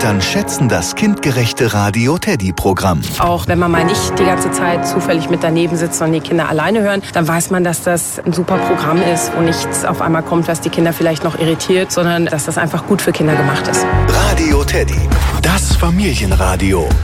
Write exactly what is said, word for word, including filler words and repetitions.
Eltern schätzen das kindgerechte Radio Teddy-Programm. Auch wenn man mal nicht die ganze Zeit zufällig mit daneben sitzt und die Kinder alleine hören, dann weiß man, dass das ein super Programm ist, wo nichts auf einmal kommt, was die Kinder vielleicht noch irritiert, sondern dass das einfach gut für Kinder gemacht ist. Radio Teddy, das Familienradio.